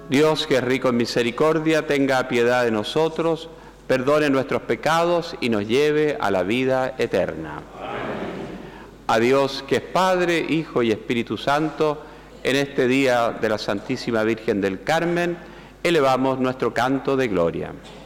Dios, que es rico en misericordia, tenga piedad de nosotros, perdone nuestros pecados y nos lleve a la vida eterna. A Dios, que es Padre, Hijo y Espíritu Santo, en este día de la Santísima Virgen del Carmen, elevamos nuestro canto de gloria.